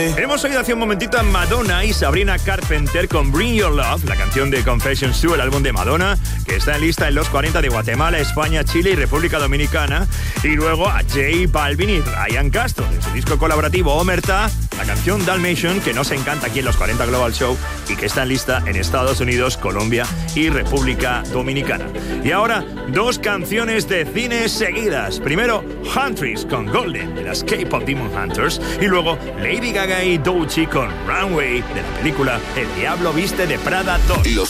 Hemos oído hace un momentito a Madonna y Sabrina Carpenter con Bring Your Love, la canción de Confessions 2, el álbum de Madonna, que está en lista en los 40 de Guatemala, España, Chile y República Dominicana. Y luego a J Balvin y Ryan Castro, de su disco colaborativo Omerta, la canción Dalmatian, que nos encanta aquí en los 40 Global Show y que está en lista en Estados Unidos, Colombia y República Dominicana. Y ahora, dos canciones de cine seguidas. Primero, Huntress con Golden, de las K-pop Demon Hunters, y luego Lady Gaga y Doechii con Runway, de la película El Diablo Viste de Prada 2.